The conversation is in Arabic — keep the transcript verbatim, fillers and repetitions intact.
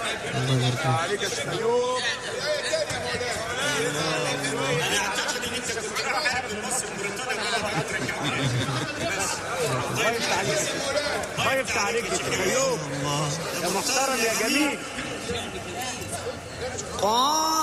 الله يبارك عليك يا سيوف. انا اعتقد ان انت كنت رايح حارب مصر بريطانيا ضيفت عليك ضيفت عليك يا سيوف يا محترم يا جميل.